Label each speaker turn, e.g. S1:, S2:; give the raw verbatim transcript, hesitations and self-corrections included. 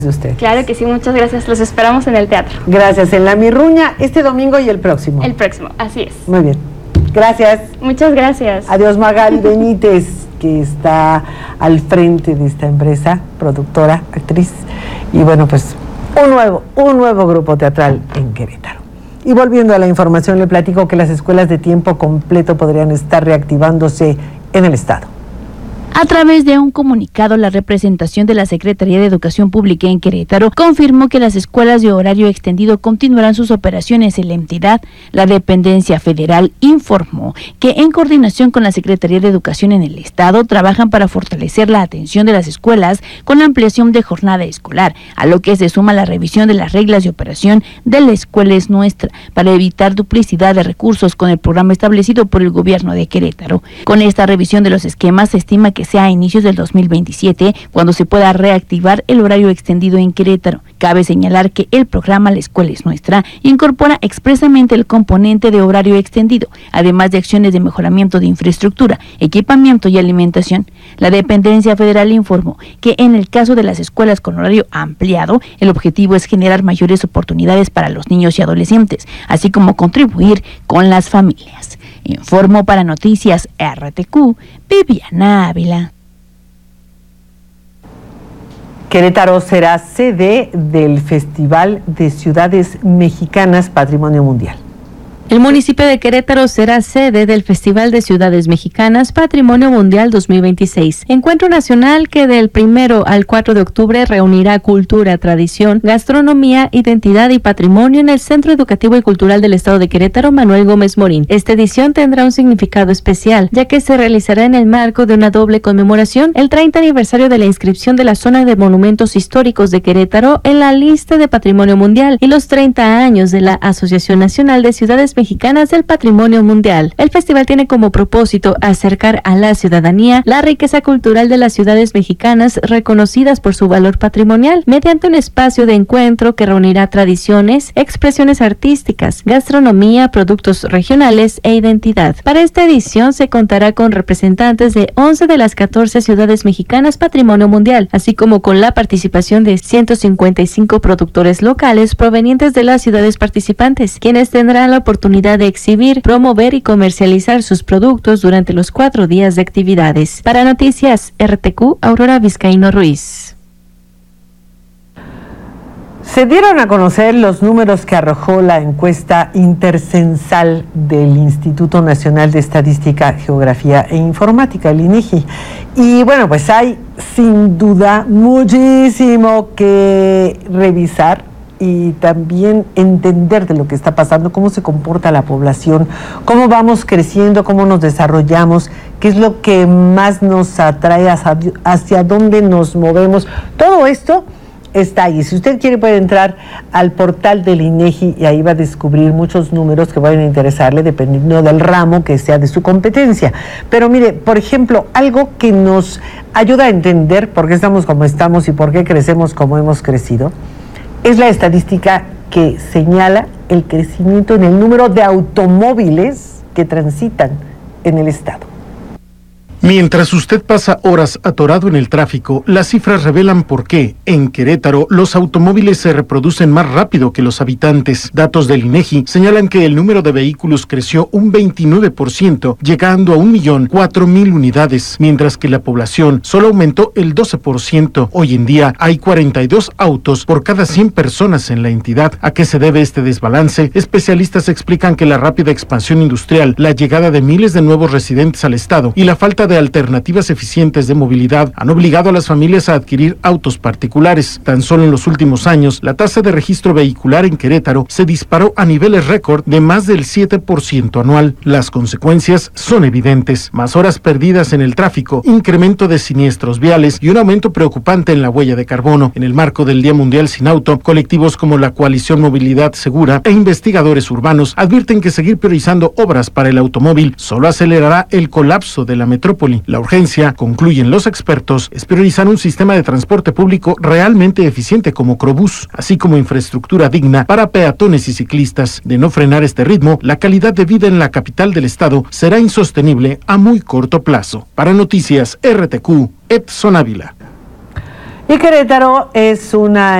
S1: de usted.
S2: Claro que sí, muchas gracias. Los esperamos en el teatro.
S1: Gracias. En La Mirruña, este domingo y el próximo.
S2: El próximo, así es.
S1: Muy bien. Gracias.
S2: Muchas gracias.
S1: Adiós, Magali Benítez, que está al frente de esta empresa, productora, actriz. Y bueno, pues un nuevo, un nuevo grupo teatral en Querétaro. Y volviendo a la información, le platico que las escuelas de tiempo completo podrían estar reactivándose en el estado.
S3: A través de un comunicado, la representación de la Secretaría de Educación Pública en Querétaro confirmó que las escuelas de horario extendido continuarán sus operaciones en la entidad. La dependencia federal informó que en coordinación con la Secretaría de Educación en el estado trabajan para fortalecer la atención de las escuelas con la ampliación de jornada escolar, a lo que se suma la revisión de las reglas de operación de La Escuela es Nuestra para evitar duplicidad de recursos con el programa establecido por el gobierno de Querétaro. Con esta revisión de los esquemas se estima que sea a inicios del dos mil veintisiete cuando se pueda reactivar el horario extendido en Querétaro. Cabe señalar que el programa La Escuela es Nuestra incorpora expresamente el componente de horario extendido, además de acciones de mejoramiento de infraestructura, equipamiento y alimentación. La dependencia federal informó que en el caso de las escuelas con horario ampliado, el objetivo es generar mayores oportunidades para los niños y adolescentes, así como contribuir con las familias. Informó para Noticias R T Q, Viviana Ávila.
S1: Querétaro será sede del Festival de Ciudades Mexicanas Patrimonio Mundial.
S4: El municipio de Querétaro será sede del Festival de Ciudades Mexicanas Patrimonio Mundial dos mil veintiséis, encuentro nacional que del primero al cuatro de octubre reunirá cultura, tradición, gastronomía, identidad y patrimonio en el Centro Educativo y Cultural del Estado de Querétaro, Manuel Gómez Morín. Esta edición tendrá un significado especial, ya que se realizará en el marco de una doble conmemoración, el treinta aniversario de la inscripción de la zona de monumentos históricos de Querétaro en la lista de Patrimonio Mundial y los treinta años de la Asociación Nacional de Ciudades Mexicanas del Patrimonio Mundial. El festival tiene como propósito acercar a la ciudadanía la riqueza cultural de las ciudades mexicanas reconocidas por su valor patrimonial mediante un espacio de encuentro que reunirá tradiciones, expresiones artísticas, gastronomía, productos regionales e identidad. Para esta edición se contará con representantes de once de las catorce ciudades mexicanas Patrimonio Mundial, así como con la participación de ciento cincuenta y cinco productores locales provenientes de las ciudades participantes, quienes tendrán la oportunidad de exhibir, promover y comercializar sus productos durante los cuatro días de actividades. Para Noticias R T Q, Aurora Vizcaíno Ruiz.
S1: Se dieron a conocer los números que arrojó la encuesta intercensal del Instituto Nacional de Estadística, Geografía e Informática, el INEGI. Y bueno, pues hay sin duda muchísimo que revisar y también entender de lo que está pasando, cómo se comporta la población, cómo vamos creciendo, cómo nos desarrollamos, qué es lo que más nos atrae, hacia, hacia dónde nos movemos. Todo esto está ahí. Si usted quiere puede entrar al portal del INEGI y ahí va a descubrir muchos números que van a interesarle dependiendo del ramo que sea de su competencia. Pero mire, por ejemplo, algo que nos ayuda a entender por qué estamos como estamos y por qué crecemos como hemos crecido, es la estadística que señala el crecimiento en el número de automóviles que transitan en el estado.
S5: Mientras usted pasa horas atorado en el tráfico, las cifras revelan por qué, en Querétaro, los automóviles se reproducen más rápido que los habitantes. Datos del INEGI señalan que el número de vehículos creció un veintinueve por ciento, llegando a un millón cuatro mil unidades, mientras que la población solo aumentó el doce por ciento. Hoy en día hay cuarenta y dos autos por cada cien personas en la entidad. ¿A qué se debe este desbalance? Especialistas explican que la rápida expansión industrial, la llegada de miles de nuevos residentes al estado y la falta de de alternativas eficientes de movilidad han obligado a las familias a adquirir autos particulares. Tan solo en los últimos años, la tasa de registro vehicular en Querétaro se disparó a niveles récord de más del siete por ciento anual. Las consecuencias son evidentes: más horas perdidas en el tráfico, incremento de siniestros viales y un aumento preocupante en la huella de carbono. En el marco del Día Mundial Sin Auto, colectivos como la Coalición Movilidad Segura e investigadores urbanos advierten que seguir priorizando obras para el automóvil solo acelerará el colapso de la metrópoli. La urgencia, concluyen los expertos, es priorizar un sistema de transporte público realmente eficiente como Crobús, así como infraestructura digna para peatones y ciclistas. De no frenar este ritmo, la calidad de vida en la capital del estado será insostenible a muy corto plazo. Para Noticias R T Q, Edson Ávila.
S1: Y Querétaro es una